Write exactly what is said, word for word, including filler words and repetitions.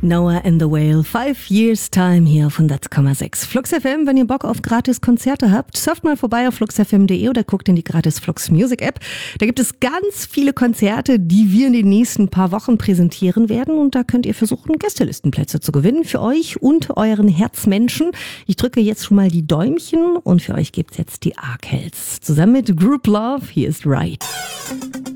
Noah and the Whale, Five Years Time hier auf hundert Komma sechs. Flux F M, wenn ihr Bock auf gratis Konzerte habt, surft mal vorbei auf flux f m punkt de oder guckt in die gratis Flux Music App. Da gibt es ganz viele Konzerte, die wir in den nächsten paar Wochen präsentieren werden und da könnt ihr versuchen, Gästelistenplätze zu gewinnen für euch und euren Herzmenschen. Ich drücke jetzt schon mal die Däumchen und für euch gibt's jetzt die Arkells. Zusammen mit Group Love, hier ist Right.